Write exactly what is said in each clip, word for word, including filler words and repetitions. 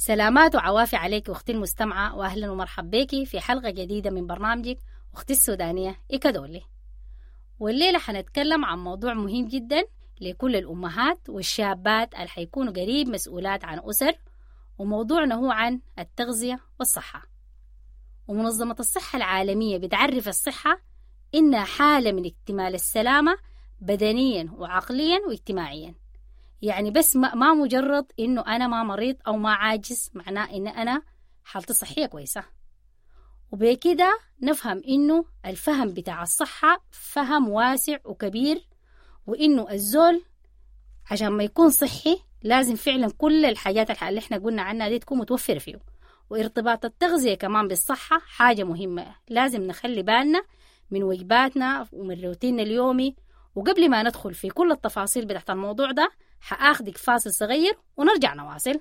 سلامات وعوافي عليك أختي المستمعة، وأهلا ومرحب بيكي في حلقة جديدة من برنامجك أختي السودانية إكادولي. والليلة حنتكلم عن موضوع مهم جدا لكل الأمهات والشابات اللي حيكونوا قريب مسؤولات عن أسر، وموضوعنا هو عن التغذية والصحة. ومنظمة الصحة العالمية بتعرف الصحة إنها حالة من اكتمال السلامة بدنيا وعقليا واجتماعيا. يعني بس ما مجرد إنه أنا ما مريض أو ما عاجز معناه إن أنا حالتي صحية كويسة. وبكده نفهم إنه الفهم بتاع الصحة فهم واسع وكبير، وإنه الزول عشان ما يكون صحي لازم فعلا كل الحاجات اللي إحنا قلنا عنها دي تكون متوفرة فيه. وارتباط التغذية كمان بالصحة حاجة مهمة، لازم نخلي بالنا من وجباتنا ومن روتيننا اليومي. وقبل ما ندخل في كل التفاصيل بتاعت الموضوع ده حآخدك فاصل صغير ونرجع نواصل.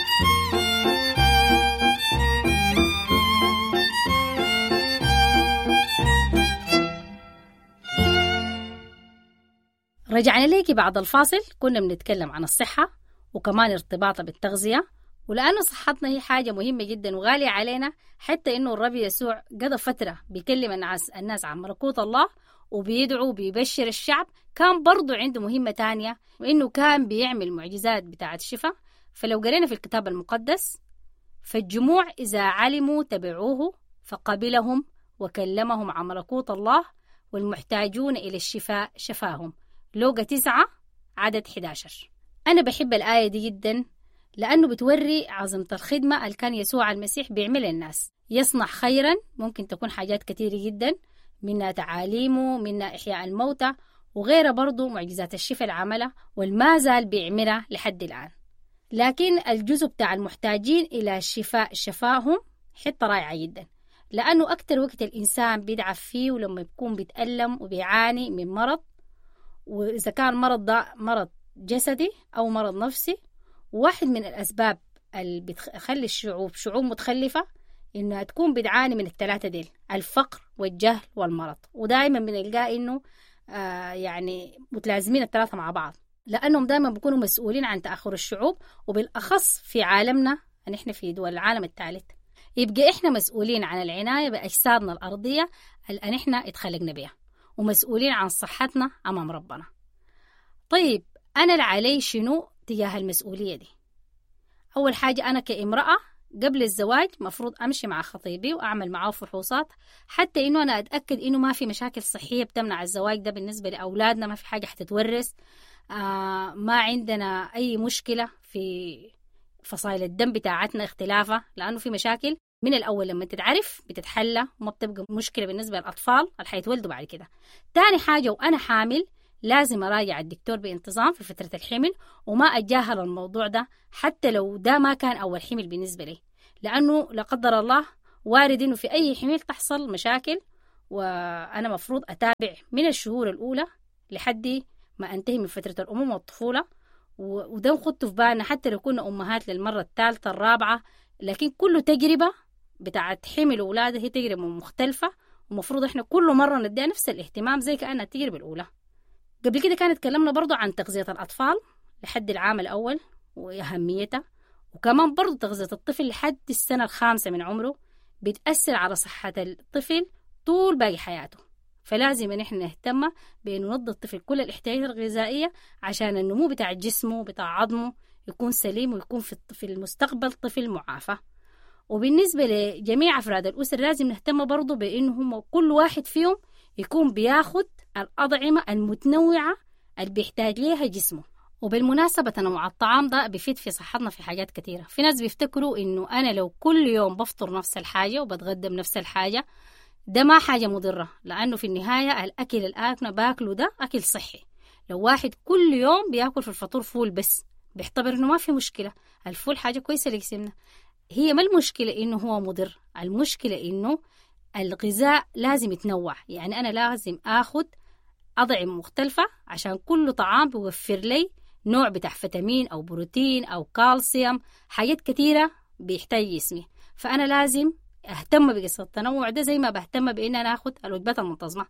رجعنا ليكي بعد الفاصل. كنا بنتكلم عن الصحة وكمان ارتباطها بالتغذية، ولأنه صحتنا هي حاجة مهمة جدا وغالية علينا، حتى إنه الرب يسوع قضى فترة بيكلم الناس الناس عن ملكوت الله وبيدعو وبيبشر الشعب. كان برضو عنده مهمة تانية، وإنه كان بيعمل معجزات بتاعة الشفاء. فلو قرينا في الكتاب المقدس، فالجموع إذا علموا تبعوه فقبلهم وكلمهم عن ملكوت الله، والمحتاجون إلى الشفاء شفاهم. لوقا تسعة عدد إحدى عشر. أنا بحب الآية دي جدا لأنه بتوري عظمة الخدمة اللي كان يسوع المسيح بيعمل الناس. يصنع خيرا، ممكن تكون حاجات كتيرة جدا، منها تعاليمه، منها إحياء الموتى، وغيرها برضو معجزات الشفاء العملة والما زال بيعملها لحد الآن. لكن الجزء بتاع المحتاجين إلى الشفاء شفاهم حتة رائعة جدا، لأنه أكتر وقت الإنسان بيدعف فيه ولما يكون بيتألم وبيعاني من مرض، وإذا كان مرض ده مرض جسدي أو مرض نفسي. واحد من الأسباب اللي بتخلي الشعوب شعوب متخلفة إنها تكون بتعاني من الثلاثة ديل: الفقر والجهل والمرض. ودائما بنلقى إنه آه يعني متلازمين الثلاثة مع بعض، لأنهم دائما بيكونوا مسؤولين عن تأخر الشعوب، وبالأخص في عالمنا نحن في دول العالم الثالث. يبقى إحنا مسؤولين عن العناية بأجسادنا الأرضية اللي نحن اتخلقنا بها، ومسؤولين عن صحتنا أمام ربنا. طيب أنا اللي علي شنو تجاه المسؤولية دي؟ أول حاجة، أنا كامرأة قبل الزواج مفروض أمشي مع خطيبي وأعمل معاه فحوصات، حتى إنه أنا أتأكد إنه ما في مشاكل صحية بتمنع الزواج ده بالنسبة لأولادنا، ما في حاجة حتتورث، آه ما عندنا أي مشكلة في فصائل الدم بتاعتنا اختلافة، لأنه في مشاكل من الأول لما تتعرف بتتحلى وما بتبقى مشكلة بالنسبة للأطفال اللي حيتولدوا بعد كده. تاني حاجة، وأنا حامل لازم أراجع الدكتور بانتظام في فترة الحمل، وما أتجاهل الموضوع ده حتى لو ده ما كان أول حمل بالنسبة لي، لأنه لا قدر الله وارد إنه في أي حمل تحصل مشاكل، وأنا مفروض أتابع من الشهور الأولى لحد ما أنتهي من فترة الأمومة والطفولة. وده نخطه في بالنا حتى لو كنا أمهات للمرة الثالثة الرابعة، لكن كل تجربة بتاعت حمل أولادها هي تجربة مختلفة، ومفروض إحنا كل مرة نديها نفس الاهتمام زي كأنها التجربة الأولى. قبل كده كانت تكلمنا برضو عن تغذية الأطفال لحد العام الأول وأهميتها، وكمان برضو تغذية الطفل لحد السنة الخامسة من عمره بتأثر على صحة الطفل طول باقي حياته. فلازم نحن نهتم بأنه نضي الطفل كل الاحتياجات الغذائية عشان النمو بتاع جسمه بتاع عظمه يكون سليم، ويكون في المستقبل طفل معافى. وبالنسبة لجميع أفراد الأسر لازم نهتم برضو بأنهم كل واحد فيهم يكون بياخد الأطعمة المتنوعة اللي بيحتاج ليها جسمه. وبالمناسبة تنوع الطعام ده بيفيد في صحتنا في حاجات كتيرة. في ناس بيفتكروا إنه أنا لو كل يوم بفطر نفس الحاجة وبتغدى بنفس الحاجة ده ما حاجة مضرة، لأنه في النهاية الأكل الآكل باكله ده أكل صحي. لو واحد كل يوم بياكل في الفطور فول بس بيعتبر إنه ما في مشكلة، الفول حاجة كويسة لجسمنا. هي ما المشكلة إنه هو مضر، المشكلة إنه الغذاء لازم يتنوع. يعني أنا لازم أخد أطعمة مختلفة عشان كل طعام بيوفر لي نوع بتاع فيتامين أو بروتين أو كالسيوم، حاجات كتيرة بيحتاج جسمي. فأنا لازم أهتم بقصة التنوع ده زي ما بهتم بإن أنا أخد الوجبات المنتظمة.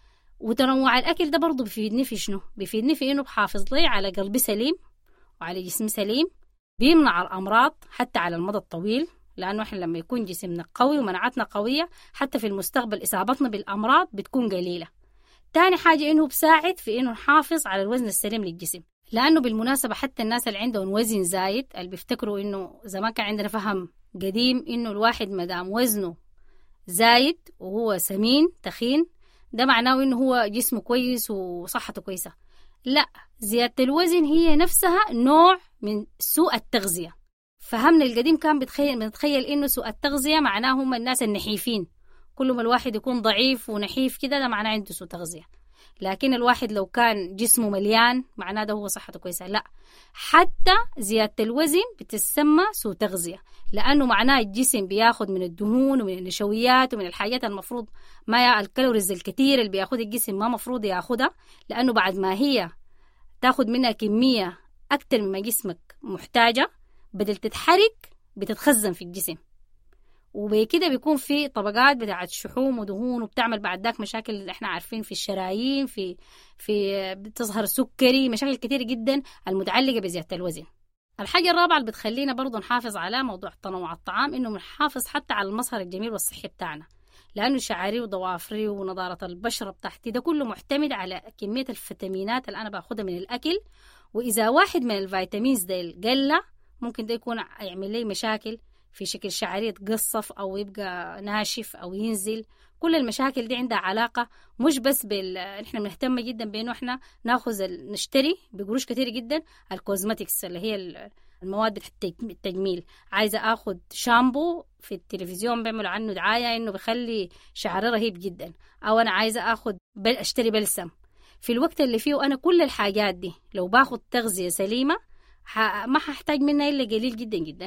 وتنوع الأكل ده برضو بيفيدني في شنو؟ بيفيدني في إنه بحافظ لي على قلبي سليم وعلى جسمي سليم، بيمنع الأمراض حتى على المدى الطويل، لأنه إحنا لما يكون جسمنا قوي ومناعتنا قوية حتى في المستقبل إصابتنا بالأمراض بتكون قليلة. تاني حاجة إنه بساعد في إنه نحافظ على الوزن السليم للجسم، لأنه بالمناسبة حتى الناس اللي عندهم وزن زايد اللي بيفتكروا إنه زمان كان عندنا فهم قديم إنه الواحد مدام وزنه زايد وهو سمين تخين ده معناه إنه هو جسمه كويس وصحته كويسة. لا، زيادة الوزن هي نفسها نوع من سوء التغذية. فهمنا القديم كان بتخيل بنتخيل إنه سوء التغذية معناه هم الناس النحيفين، كل ما الواحد يكون ضعيف ونحيف كده ده معناه عنده سوء تغذية. لكن الواحد لو كان جسمه مليان معناه ده هو صحته كويسة. لا، حتى زيادة الوزن بتسمى سوء تغذية، لأنه معناه الجسم بياخد من الدهون ومن النشويات ومن الحاجات المفروض ما الكالوريز الكتير اللي بياخد الجسم ما مفروض ياخدها، لأنه بعد ما هي تاخد منها كمية أكتر مما جسمك محتاجة بدل تتحرك بتتخزن في الجسم، وبكده بيكون في طبقات بتاعت شحوم ودهون وبتعمل بعد ذاك مشاكل اللي احنا عارفين في الشرايين، في في بتظهر سكري، مشاكل كتير جدا المتعلقة بزيادة الوزن. الحاجة الرابعة اللي بتخلينا برضو نحافظ على موضوع تنوع الطعام إنه نحافظ حتى على المظهر الجميل والصحي بتاعنا، لأنه شعري وضوافري ونضارة البشرة بتاعتي ده كله معتمد على كمية الفيتامينات اللي أنا باخدها من الأكل. وإذا واحد من الفيتامينز ده قل ممكن ده يكون يعمل لي مشاكل في شكل شعري يتقصف أو يبقى ناشف أو ينزل. كل المشاكل دي عندها علاقة مش بس بال إحنا بنهتم جدا بإنه إحنا ناخذ ال... نشتري بقروش كتير جدا الكوزماتكس اللي هي المواد التجميل. عايزة أخذ شامبو في التلفزيون بيعملوا عنه دعاية إنه بيخلي شعري رهيب جدا، أو أنا عايزة أخذ بل... أشتري بلسم. في الوقت اللي فيه أنا كل الحاجات دي لو باخذ تغذية سليمة ح... ما هحتاج منها إلا قليل جدا جدا.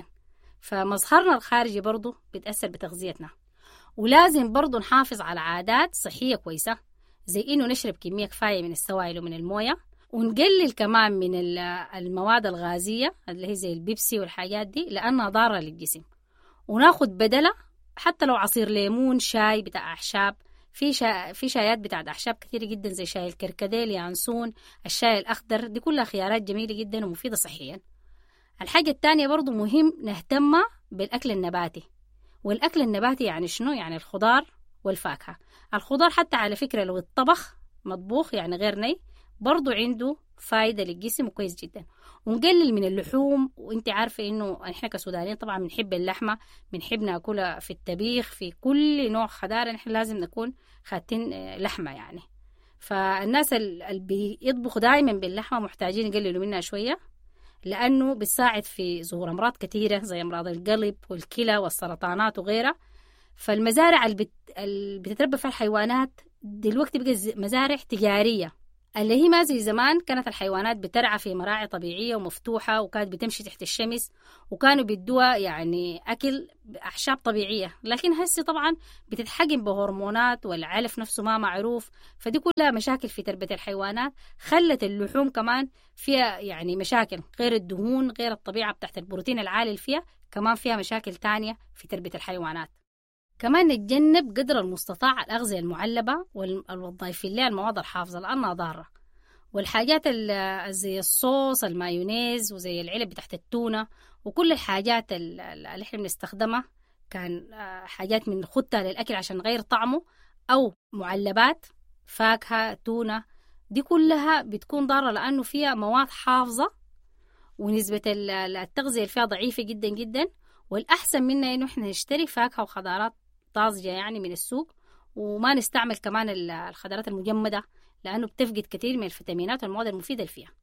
فمظهرنا الخارجي برضو بتأثر بتغذيتنا. ولازم برضو نحافظ على عادات صحية كويسة، زي إنه نشرب كمية كفاية من السوائل ومن الموية، ونقلل كمان من المواد الغازية اللي هي زي البيبسي والحاجات دي لأنها ضارة للجسم، وناخد بدلة حتى لو عصير ليمون، شاي بتاع أعشاب. في شا... في شايات بتاعت أعشاب كتير جدا زي شاي الكركديه، اليانسون، الشاي الأخضر، دي كلها خيارات جميلة جدا ومفيدة صحيا. الحاجة التانية برضو مهم نهتم بالأكل النباتي. والأكل النباتي يعني شنو؟ يعني الخضار والفاكهة. الخضار حتى على فكرة لو الطبخ مطبوخ يعني غير ني برضو عنده فايدة للجسم وكويس جدا. ونقلل من اللحوم، وانت عارفة انه احنا كسودانيين طبعا بنحب اللحمة، بنحب ناكلها في الطبيخ، في كل نوع خضار نحن لازم نكون خاتين لحمة يعني. فالناس اللي بيطبخوا دائما باللحمة محتاجين يقللوا منها شوية، لأنه بتساعد في ظهور أمراض كثيرة زي أمراض القلب والكلى والسرطانات وغيرها. فالمزارع اللي, بت... اللي بتتربى فيها الحيوانات دلوقتي بقى مزارع تجارية، اللي هي ما زي زمان كانت الحيوانات بترعى في مراعي طبيعية ومفتوحة وكانت بتمشي تحت الشمس وكانوا بيدوها يعني أكل أعشاب طبيعية. لكن هسه طبعا بتتحجم بهرمونات والعلف نفسه ما معروف، فدي كلها مشاكل في تربية الحيوانات خلت اللحوم كمان فيها يعني مشاكل، غير الدهون غير الطبيعة بتاعت البروتين العالي اللي فيها كمان فيها مشاكل تانية في تربية الحيوانات. كمان نتجنب قدر المستطاع الأغذية المعلبة والضايفين لها المواد الحافظة لأنها ضارة، والحاجات زي الصوص المايونيز وزي العلب تحت التونة وكل الحاجات اللي احنا بنستخدمها كان حاجات من خدتها للأكل عشان غير طعمه أو معلبات فاكهة تونة، دي كلها بتكون ضارة لأنه فيها مواد حافظة ونسبة التغذية فيها ضعيفة جدا جدا. والأحسن منها إنه إحنا نشتري فاكهة وخضارات طازجة يعني من السوق، وما نستعمل كمان الخضارات المجمدة لأنه بتفقد كثير من الفيتامينات والمواد المفيدة اللي فيها.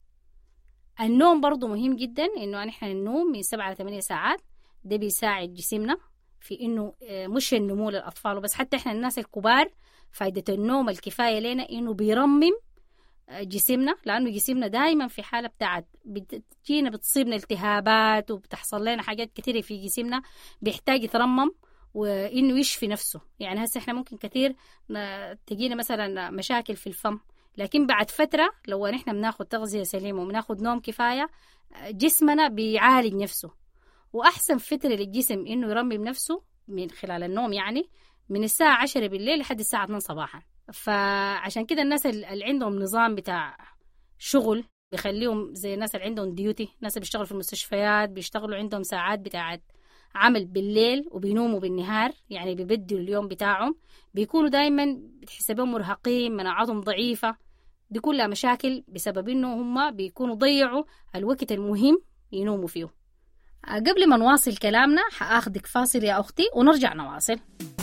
النوم برضو مهم جدا، إنه نحن النوم من سبعة لثمانية ساعات ده بيساعد جسمنا في إنه مش النمو للأطفال وبس، حتى إحنا الناس الكبار فايدة النوم الكفاية لنا إنه بيرمم جسمنا، لأنه جسمنا دائما في حالة بتاعت بتجينا بتصيبنا التهابات وبتحصل لنا حاجات كتيرة في جسمنا بيحتاج يترمم وإنه يشفي نفسه. يعني هسه إحنا ممكن كتير تجينا مثلا مشاكل في الفم، لكن بعد فترة لو نحن بناخد تغذية سليمة وبناخد نوم كفاية جسمنا بيعالج نفسه. وأحسن فترة للجسم إنه يرمم نفسه من خلال النوم، يعني من الساعة عشرة بالليل لحد الساعة اثنين صباحا. فعشان كده الناس اللي عندهم نظام بتاع شغل بيخليهم زي الناس اللي عندهم ديوتي، ناس اللي بيشتغلوا في المستشفيات بيشتغلوا عندهم ساعات بتاعت عمل بالليل وبينوموا بالنهار، يعني بيبدلوا اليوم بتاعهم، بيكونوا دايما بتحسبهم مرهقين، مناعتهم ضعيفة. دي كلها مشاكل بسبب انه هم بيكونوا ضيعوا الوقت المهم ينوموا فيه. قبل ما نواصل كلامنا حاخدك فاصل يا أختي ونرجع نواصل.